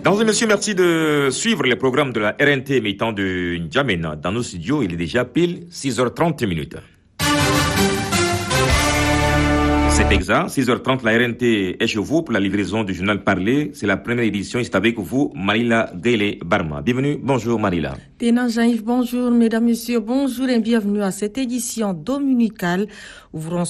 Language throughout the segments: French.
Mesdames et messieurs, merci de suivre les programmes de la RNT émettant de N'Djamena. Dans nos studios, il est déjà pile 6h30 minutes. C'est exact, 6h30, la RNT est chez vous pour la livraison du journal parlé. C'est la première édition, c'est avec vous, Marila Dele Barma. Bienvenue, bonjour Marila. Ténant Jean-Yves, bonjour mesdames, messieurs, bonjour et bienvenue à cette édition dominicale. Ouvrons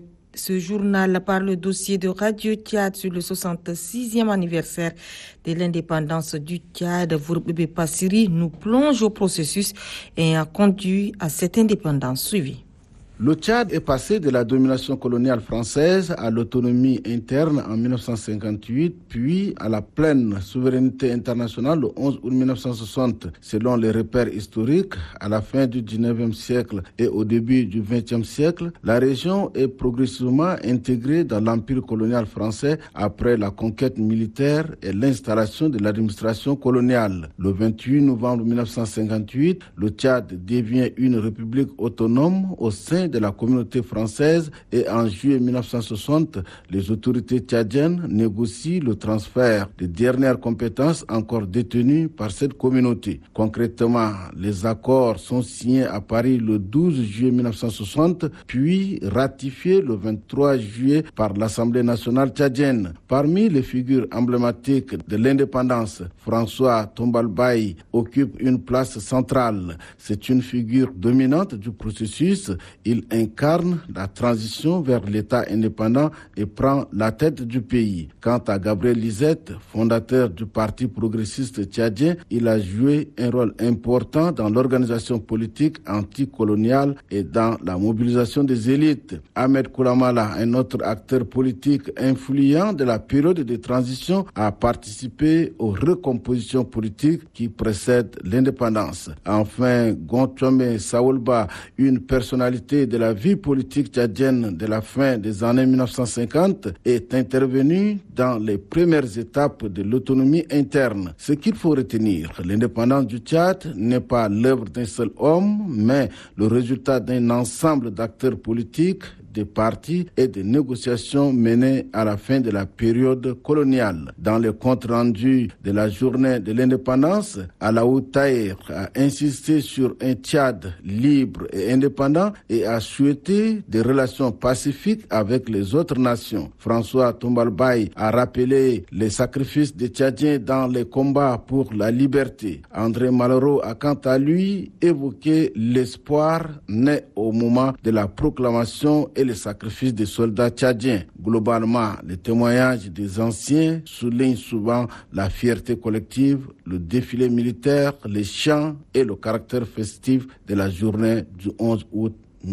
ce journal par le dossier de Radio Tchad sur le 66e anniversaire de l'indépendance du Tchad. Vourbébé Passiri nous plonge au processus et a conduit à cette indépendance suivie. Le Tchad est passé de la domination coloniale française à l'autonomie interne en 1958, puis à la pleine souveraineté internationale le 11 août 1960. Selon les repères historiques, à la fin du 19e siècle et au début du 20e siècle, la région est progressivement intégrée dans l'empire colonial français après la conquête militaire et l'installation de l'administration coloniale. Le 28 novembre 1958, le Tchad devient une république autonome au sein de la communauté française et en juillet 1960, les autorités tchadiennes négocient le transfert des dernières compétences encore détenues par cette communauté. Concrètement, les accords sont signés à Paris le 12 juillet 1960, puis ratifiés le 23 juillet par l'Assemblée nationale tchadienne. Parmi les figures emblématiques de l'indépendance, François Tombalbaye occupe une place centrale. C'est une figure dominante du processus. Il incarne la transition vers l'État indépendant et prend la tête du pays. Quant à Gabriel Lisette, fondateur du Parti progressiste tchadien, il a joué un rôle important dans l'organisation politique anticoloniale et dans la mobilisation des élites. Ahmed Koulamala, un autre acteur politique influent de la période de transition, a participé aux recompositions politiques qui précèdent l'indépendance. Enfin, Gontouame Saoulba, une personnalité de la vie politique tchadienne de la fin des années 1950, est intervenu dans les premières étapes de l'autonomie interne. Ce qu'il faut retenir, l'indépendance du Tchad n'est pas l'œuvre d'un seul homme, mais le résultat d'un ensemble d'acteurs politiques, des partis et des négociations menées à la fin de la période coloniale. Dans le compte rendu de la journée de l'indépendance, Alaoud Taher a insisté sur un Tchad libre et indépendant et a souhaité des relations pacifiques avec les autres nations. François Tombalbaye a rappelé les sacrifices des Tchadiens dans les combats pour la liberté. André Malraux a quant à lui évoqué l'espoir né au moment de la proclamation et les sacrifices des soldats tchadiens. Globalement, les témoignages des anciens soulignent souvent la fierté collective, le défilé militaire, les chants et le caractère festif de la journée du 11 août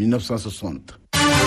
1960.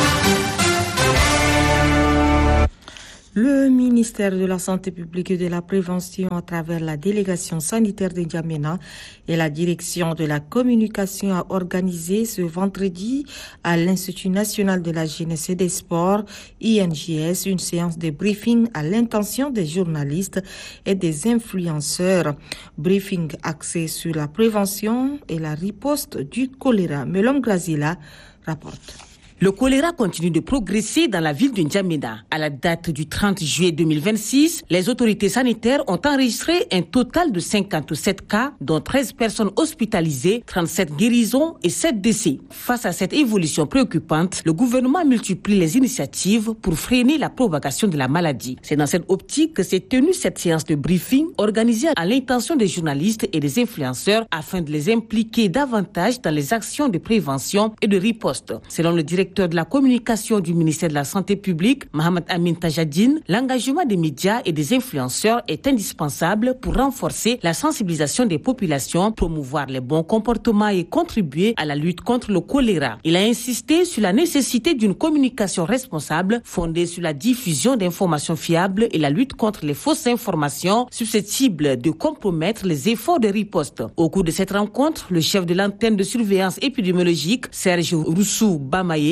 Le ministère de la Santé publique et de la Prévention, à travers la délégation sanitaire de N'Djamena et la direction de la communication, a organisé ce vendredi à l'Institut national de la jeunesse et des sports, INJS, une séance de briefing à l'intention des journalistes et des influenceurs. Briefing axé sur la prévention et la riposte du choléra. Melom Glazila rapporte. Le choléra continue de progresser dans la ville de N'Djamena. À la date du 30 juillet 2026, les autorités sanitaires ont enregistré un total de 57 cas, dont 13 personnes hospitalisées, 37 guérisons et 7 décès. Face à cette évolution préoccupante, le gouvernement multiplie les initiatives pour freiner la propagation de la maladie. C'est dans cette optique que s'est tenue cette séance de briefing organisée à l'intention des journalistes et des influenceurs afin de les impliquer davantage dans les actions de prévention et de riposte. Selon le directeur de la communication du ministère de la Santé publique, Mohamed Amin Tajadine, l'engagement des médias et des influenceurs est indispensable pour renforcer la sensibilisation des populations, promouvoir les bons comportements et contribuer à la lutte contre le choléra. Il a insisté sur la nécessité d'une communication responsable fondée sur la diffusion d'informations fiables et la lutte contre les fausses informations susceptibles de compromettre les efforts de riposte. Au cours de cette rencontre, le chef de l'antenne de surveillance épidémiologique, Serge Roussou Bamaye,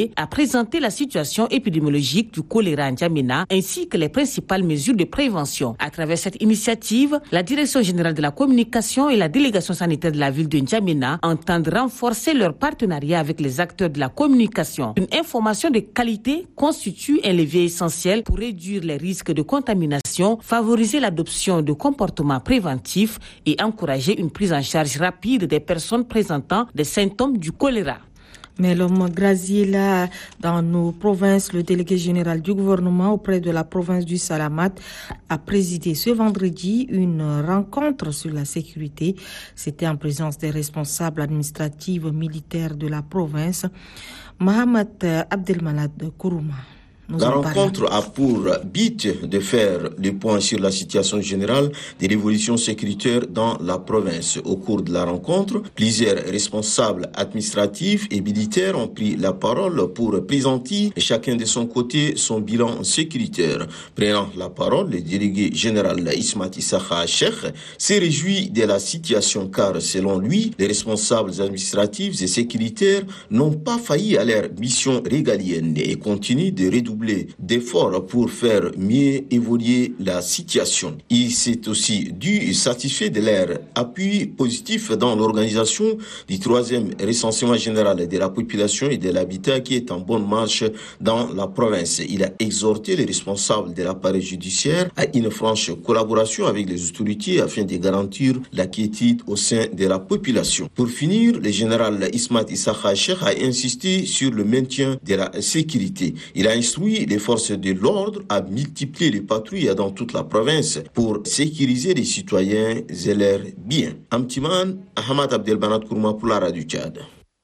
février a présenté la situation épidémiologique du choléra en N'Djamena ainsi que les principales mesures de prévention. À travers cette initiative, la Direction générale de la communication et la délégation sanitaire de la ville de N'Djamena entendent renforcer leur partenariat avec les acteurs de la communication. Une information de qualité constitue un levier essentiel pour réduire les risques de contamination, favoriser l'adoption de comportements préventifs et encourager une prise en charge rapide des personnes présentant des symptômes du choléra. Mais l'homme Graziella, dans nos provinces, le délégué général du gouvernement auprès de la province du Salamat a présidé ce vendredi une rencontre sur la sécurité. C'était en présence des responsables administratifs militaires de la province. Mohamed Abdelmalad Kourouma. La rencontre a pour but de faire le point sur la situation générale de l'évolution sécuritaire dans la province. Au cours de la rencontre, plusieurs responsables administratifs et militaires ont pris la parole pour présenter chacun de son côté son bilan sécuritaire. Prenant la parole, le délégué général Ismat Issakha Cheikh s'est réjoui de la situation car, selon lui, les responsables administratifs et sécuritaires n'ont pas failli à leur mission régalienne et continuent de redoubler d'efforts pour faire mieux évoluer la situation. Il s'est aussi dû satisfait de leur appui positif dans l'organisation du 3e recensement général de la population et de l'habitat qui est en bonne marche dans la province. Il a exhorté les responsables de l'appareil judiciaire à une franche collaboration avec les autorités afin de garantir la quiétude au sein de la population. Pour finir, le général Ismat Issakha Cheikh a insisté sur le maintien de la sécurité. Il a instruit les forces de l'ordre à multiplier les patrouilles dans toute la province pour sécuriser les citoyens et leurs biens. Amtiman, Ahmad Abdelbanat Kourma pour la radio Tchad.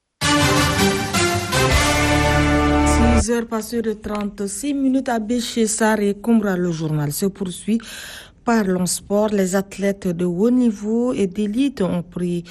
6h passées de 36 minutes à Béchessar et Koumbra. Le journal se poursuit. Parlons sport, les athlètes de haut niveau et d'élite ont pris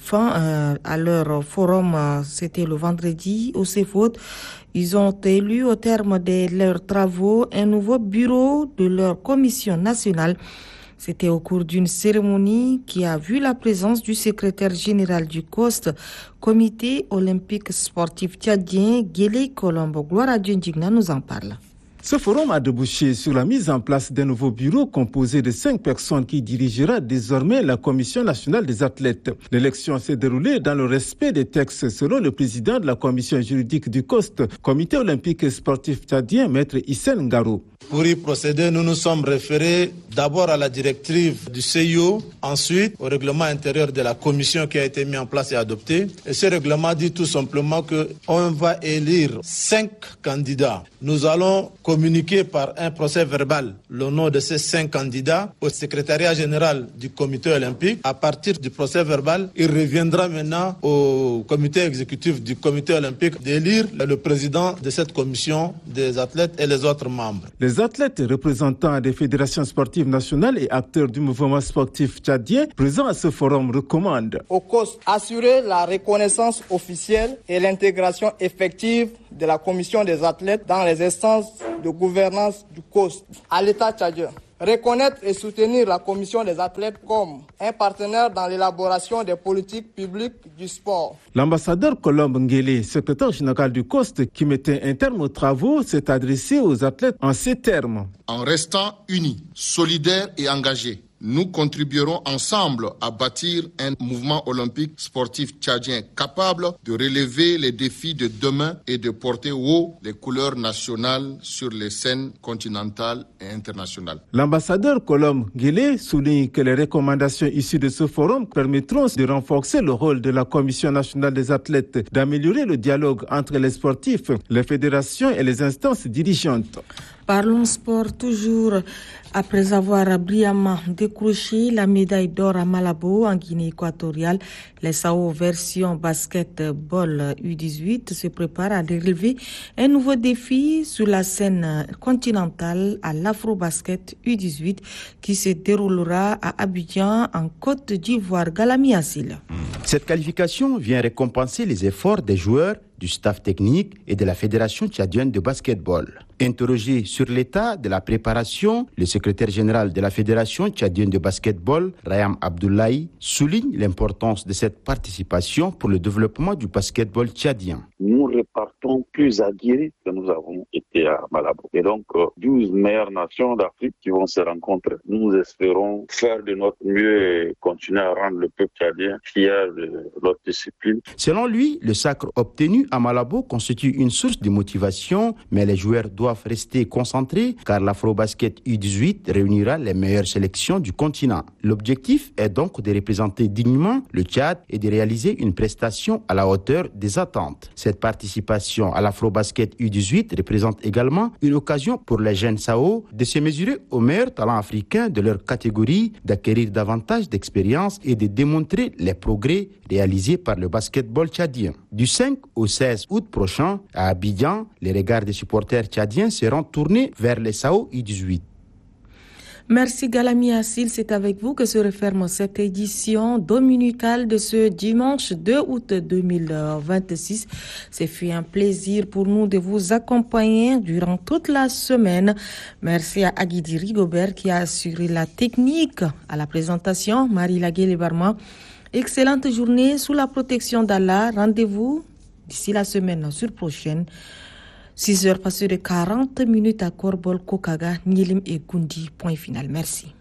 fin à leur forum, c'était le vendredi au CEFOT. Ils ont élu au terme de leurs travaux un nouveau bureau de leur commission nationale. C'était au cours d'une cérémonie qui a vu la présence du secrétaire général du COST, Comité olympique sportif tchadien, Guélé Colombo. Gloire à Dieu, Ndigna nous en parle. Ce forum a débouché sur la mise en place d'un nouveau bureau composé de 5 personnes qui dirigera désormais la Commission nationale des athlètes. L'élection s'est déroulée dans le respect des textes selon le président de la commission juridique du COST, Comité olympique et sportif tchadien, Maître Hissène Ngaro. Pour y procéder, nous nous sommes référés d'abord à la directive du CIO, ensuite au règlement intérieur de la commission qui a été mis en place et adopté. Et ce règlement dit tout simplement qu'on va élire 5 candidats. Nous allons communiquer par un procès verbal le nom de ces 5 candidats au secrétariat général du comité olympique. À partir du procès verbal, il reviendra maintenant au comité exécutif du comité olympique d'élire le président de cette commission des athlètes et les autres membres. Les athlètes représentants des fédérations sportives nationales et acteurs du mouvement sportif tchadien présents à ce forum recommandent au COST assurer la reconnaissance officielle et l'intégration effective de la commission des athlètes dans les instances de gouvernance du COST. À l'État tchadien, reconnaître et soutenir la commission des athlètes comme un partenaire dans l'élaboration des politiques publiques du sport. L'ambassadeur Colombe Nguélé, secrétaire général du COST, qui mettait un terme aux travaux, s'est adressé aux athlètes en ces termes. En restant unis, solidaires et engagés, nous contribuerons ensemble à bâtir un mouvement olympique sportif tchadien capable de relever les défis de demain et de porter haut les couleurs nationales sur les scènes continentales et internationales. L'ambassadeur Colombe Nguélé souligne que les recommandations issues de ce forum permettront de renforcer le rôle de la Commission nationale des athlètes, d'améliorer le dialogue entre les sportifs, les fédérations et les instances dirigeantes. Parlons sport toujours. Après avoir brillamment décroché la médaille d'or à Malabo en Guinée équatoriale, les SAO version basketball U18 se préparent à relever un nouveau défi sur la scène continentale à l'Afro-Basket U18 qui se déroulera à Abidjan en Côte d'Ivoire. Galami Assil. Cette qualification vient récompenser les efforts des joueurs du staff technique et de la Fédération tchadienne de basketball. Interrogé sur l'état de la préparation, le secrétaire général de la Fédération tchadienne de basketball, Rayam Abdoulaye, souligne l'importance de cette participation pour le développement du basketball tchadien. Nous repartons plus aguerris que nous avons été à Malabo. Et donc, 12 meilleures nations d'Afrique qui vont se rencontrer. Nous espérons faire de notre mieux et continuer à rendre le peuple tchadien fier de notre discipline. Selon lui, le sacre obtenu à Malabo constitue une source de motivation, mais les joueurs doivent rester concentrés car l'Afrobasket U18 réunira les meilleures sélections du continent. L'objectif est donc de représenter dignement le Tchad et de réaliser une prestation à la hauteur des attentes. Cette participation à l'Afrobasket U18 représente également une occasion pour les jeunes Sao de se mesurer aux meilleurs talents africains de leur catégorie, d'acquérir davantage d'expérience et de démontrer les progrès réalisés par le basketball tchadien. Du 5 au 16 août prochain, à Abidjan, les regards des supporters tchadiens seront tournés vers les Sao U18. Merci Galami Assil, c'est avec vous que se referme cette édition dominicale de ce dimanche 2 août 2026. C'est fait un plaisir pour nous de vous accompagner durant toute la semaine. Merci à Aguidi Rigobert qui a assuré la technique. À la présentation, Marie Lagué-Barma. Excellente journée sous la protection d'Allah. Rendez-vous d'ici la semaine sur prochaine. 6 heures passées de 40 minutes à Korbol, Kokaga, Nilim et Gundi. Point final. Merci.